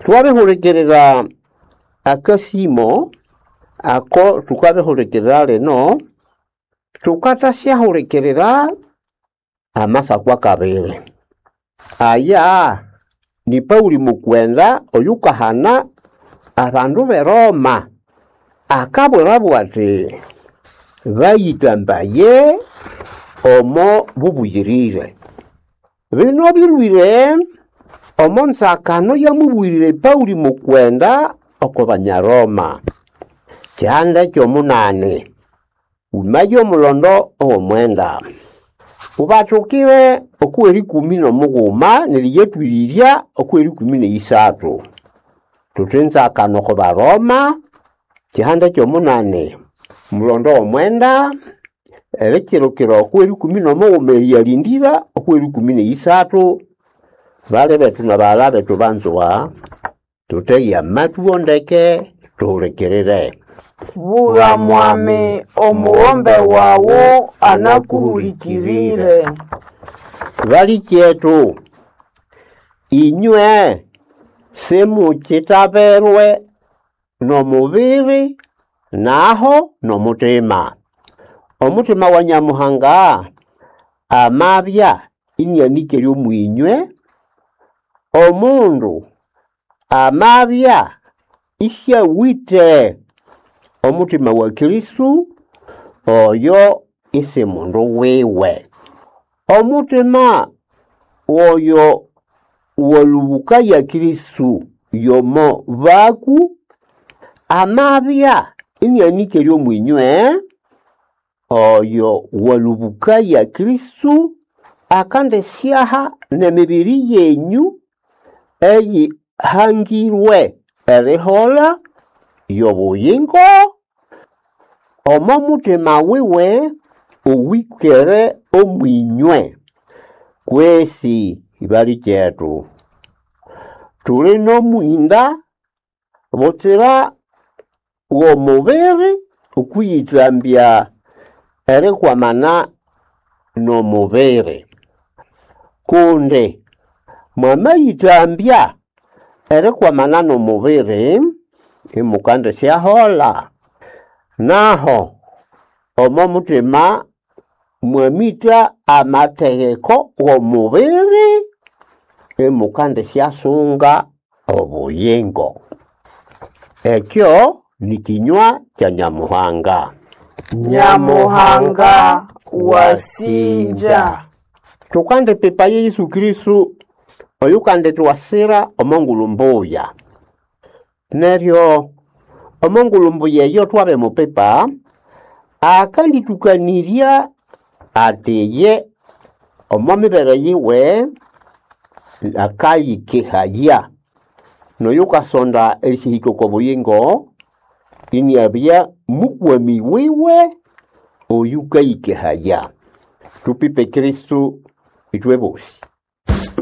Twabehulekerera akasimo ako tukabehulekerera leno tukatasyahulekerera amasa kwa kabere. Aya ni Pauli mukwenda oyukahana abandu be Roma akabwerabu ati bayitambaye omo bubuyirire. Bino bilwire omo nsakano yamubwirire Pauli mukwenda oko Banyaroma. Kyanda kyomunane umayo mulondo omwenda. Ubatukire okweri 11 niliyetwiriria okweri 13. Tutensakano ko Baroma kyanda kyomunane mulondo omwenda elekirokiro okweri 11 yalindira okweri 13. Vale betu na bala betu banzwa tuteya matuondeke tuhulekerere. Bula mwami omuombe wawo anakuhulikirire. Vali kyetu inywe semu kitaberwe no mubiri naho no mutima. Omutima wa Nyamuhanga amabya inyanike lyomwinywe. Omundu amabya isya wite omutima wa Kristu oyo isi mundu wiwe. Omutima oyo walubuka ya Kristu yomo vaku amabya inyanike lyomwinywe oyo walubuka ya Kristu akande syaha nemibiri yenyu eyi hangirwe erihola yobuyingo omo mutima wiwe uwikere omwinywe. Kwesi ibali kyetu tuli no mwinda botera womubiri ukuyitambya erikwamana no mubiri kunde mwamayitambya erikwamana no mubiri imukande syahola naho omo mutima mwamita amategeko womubiri imukande syasunga obuyingo. Ekyo ni kinywa kya Nyamuhanga. Nyamuhanga wasinja. Tukande pepa Yesu Kristu oyukande tuwasira omongulumbuya. Neryo omongulumbuya yo twabe mupepa akandi tukaniria ateye omomibere yiwe akayikehaya noyukasonda elisihiko kwa buyingo iniabya mukwami wiwe oyukayikehaya. Tupipe Kristu itwe bosi.